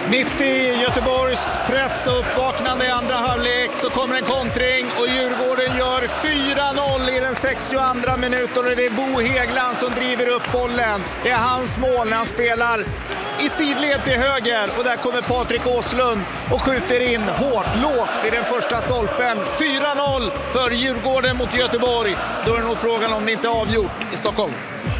Mitt i Göteborgs press och uppvaknande i andra halvlek så kommer en kontring och Djurgården gör 4-0 i den 62:a minuten och det är Bo Häggland som driver upp bollen. Det är hans mål när han spelar i sidled till höger och där kommer Patrik Åslund och skjuter in hårt, lågt i den första stolpen. 4-0 för Djurgården mot Göteborg. Då är det nog frågan om det inte är avgjort i Stockholm.